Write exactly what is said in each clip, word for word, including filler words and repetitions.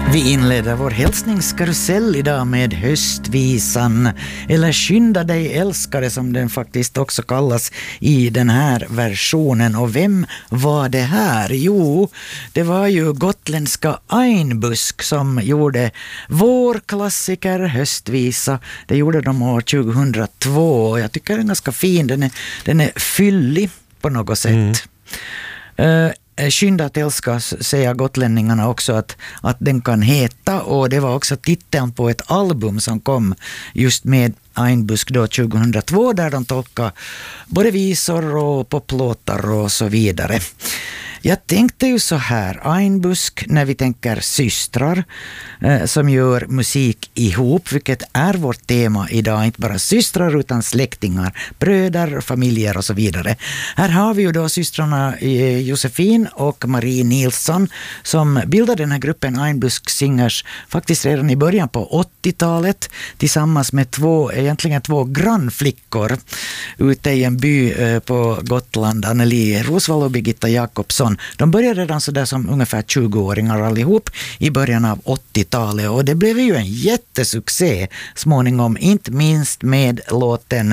Vi inleder vår hälsningskarusell idag med höstvisan, eller Skynda dig älskare som den faktiskt också kallas i den här versionen. Och vem var det här? Jo, det var ju gotländska Einbusk som gjorde vår klassiker höstvisa. Det gjorde de år tjugohundratvå och jag tycker den är ganska fin. Den är, den är fyllig på något sätt. Mm. Uh, Skynda att älska säger gotlänningarna också att, att den kan heta, och det var också titeln på ett album som kom just med Einbusk då tjugohundratvå, där de tolkar både visor och poplåtar och så vidare. Jag tänkte ju så här, Einbusk, när vi tänker systrar eh, som gör musik ihop, vilket är vårt tema idag, inte bara systrar utan släktingar, bröder, familjer och så vidare. Här har vi ju då systrarna eh, Josefin och Marie Nilsson som bildade den här gruppen Einbusk Singers faktiskt redan i början på åttiotalet tillsammans med två, egentligen två grannflickor ute i en by eh, på Gotland, Anneli Rosvall och Birgitta Jakobsson. De började redan så där som ungefär tjugo-åringar allihop i början av åttiotalet, och det blev ju en jättesuccé småningom, inte minst med låten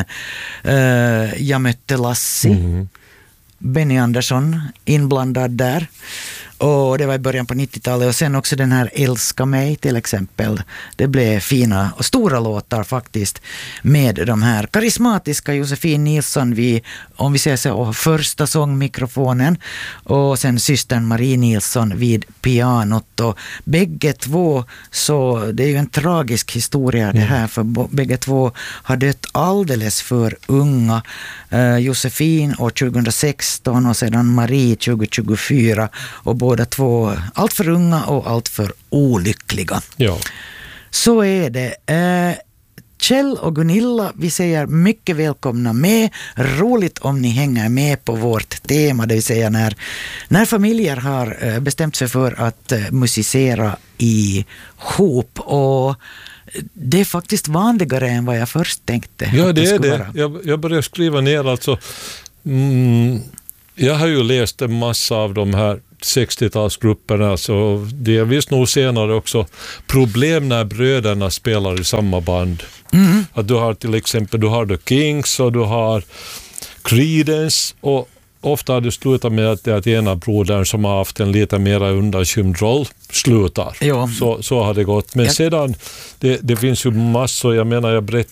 uh, Jag mötte Lassie. Mm. Benny Andersson inblandad där. Och det var i början på nittiotalet, och sen också den här Älska mig till exempel. Det blev fina och stora låtar faktiskt med de här karismatiska Josefin Nilsson vid, om vi säger så, första sångmikrofonen, och sen systern Marie Nilsson vid pianot, och bägge två, så det är ju en tragisk historia det här, för bägge två har dött alldeles för unga. Uh, Josefin år tjugohundrasexton och sedan Marie tjugohundratjugofyra, och båda två allt för unga och allt för olyckliga. Ja. Så är det. Uh, Kjell och Gunilla, vi säger mycket välkomna med. Roligt om ni hänger med på vårt tema, det vill säga när, när familjer har uh, bestämt sig för att uh, musicera ihop, och det är faktiskt vanligare än vad jag först tänkte. Ja, det är det. Jag, jag började skriva ner alltså. Mm, jag har ju läst en massa av de här sextiotalsgrupperna, så det är visst nog senare också problem när bröderna spelar i samma band. Mm. Att du har till exempel du har The Kings och du har Creedence, och ofta har det slutat med att det är att ena brodern som har haft en lite mer undanskymd roll slutar. Ja. Så, så har det gått. Men ja. sedan, det, det finns ju massor, jag menar jag berätt,